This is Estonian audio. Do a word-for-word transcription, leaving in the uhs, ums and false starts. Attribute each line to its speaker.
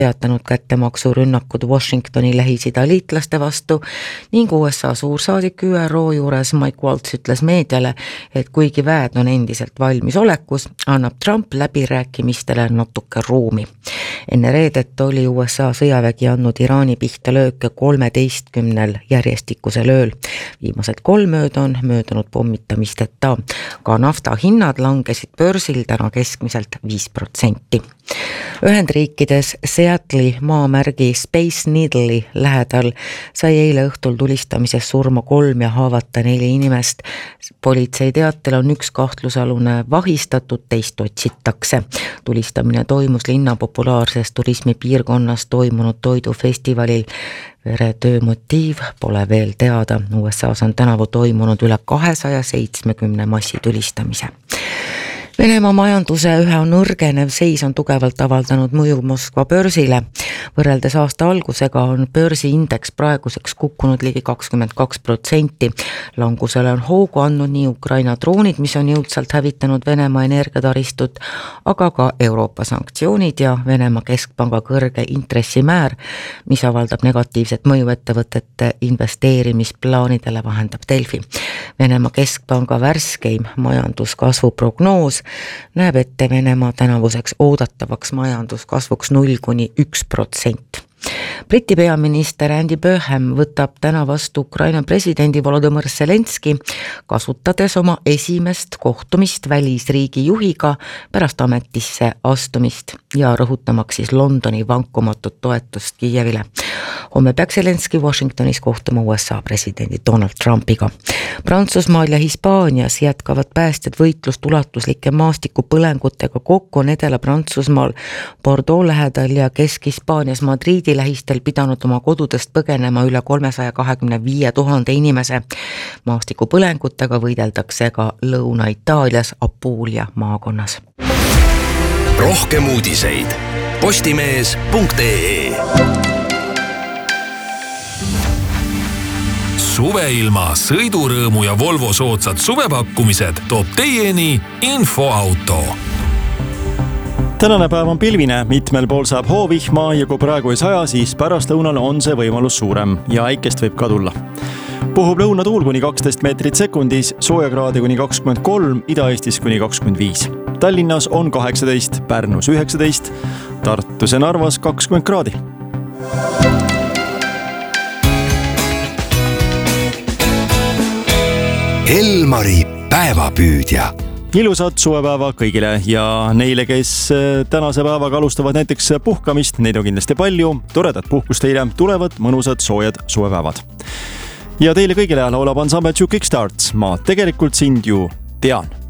Speaker 1: teatanud kättemaksurünnakud Washingtoni Lähis-Ida liitlaste vastu ning U S A suursaadik Ü R O juures Mike Waltz ütles meediale, et kuigi väed on endiselt valmis olekus, annab Trump läbirääkimistele natuke ruumi. Enne reedet oli U S A sõjavägi andnud Iraani pihta lööke kolmeteistkümnel järjestikusel ööl. Viimased kolm ööd on möödunud pommitamisteta. Ka nafta hinnad langesid börsil täna keskmiselt viis protsenti. Ühendriikides Seattle'i maamärgi Space Needle'i lähedal sai eile õhtul tulistamises surma kolm ja haavata neli inimest. Politsei teatel on üks kahtlusalune vahistatud, teist otsitakse. Tulistamine toimus linna populaarses turismipiirkonnas toimunud toidufestivalil. Veretöö motiiv pole veel teada. U S A's on tänavu toimunud üle kahesaja seitsmekümne massitulistamise. Venemaa majanduse ühe nõrgenev seis on tugevalt avaldanud mõju Moskva börsile. Võrreldes aasta algusega on börsiindeks praeguseks kukkunud ligi kakskümmend kaks protsenti. Langusele on hoogu andnud nii Ukraina droonid, mis on jõudsalt hävitanud Venemaa energiataristut, aga ka Euroopa sanktsioonid ja Venemaa keskpanga kõrge intressimäär, mis avaldab negatiivset mõju ettevõtete investeerimisplaanidele, vahendab Delfi. Venemaa keskpanga värskeim majanduskasvu prognoos näeb ette Venemaa tänavuseks oodatavaks majanduskasvuks null kuni üks protsent. Briti peaminister Andy Burnham võtab täna vastu Ukraina presidendi Volodõmõr Zelenski, kasutades oma esimest kohtumist välisriigi juhiga pärast ametisse astumist ja rõhutamaks siis Londoni vankumatut toetust Kiievile. Homme peaks Zelenski Washingtonis kohtuma U S A presidendi Donald Trumpiga. Prantsusmaal ja Hispaanias jätkavad päästjad võitlust ulatuslike maastikupõlengutega. Kokku on Edela-Prantsusmaal Bordeaux lähedal ja Kesk-Hispaanias Madridi lähistel pidanud oma kodudest põgenema üle kolmesaja kahekümne viie tuhande inimese. Maastikupõlengutega võideldakse ka Lõuna-Itaalias Apulia maakonnas.
Speaker 2: Rohkem uudiseid postimees punkt ee. Suveilma, sõidurõõmu ja Volvo soodsad suvepakkumised toob teieni Infoauto.
Speaker 3: Tänane päev on pilvine, mitmel pool saab hoovihma ja kui praegu ei saja, siis pärastlõunal on see võimalus suurem ja äikest võib ka tulla. Puhub lõunatuul kuni kaksteist meetrit sekundis, soojakraadi kuni kakskümmend kolm, Ida-Eestis kuni kakskümmend viis. Tallinnas on kaheksateist, Pärnus üheksateist, Tartus ja Narvas kakskümmend kraadi.
Speaker 2: Elmari päevapüüdja.
Speaker 3: Ilusat suvepäeva kõigile ja neile, kes tänase päevaga alustavad näiteks puhkamist, neid on kindlasti palju, toredat puhkust teile, tulevad mõnusad soojad suvepäevad. Ja teile kõigile laulab ansambel Two Kickstarts, ma tegelikult sind ju tean.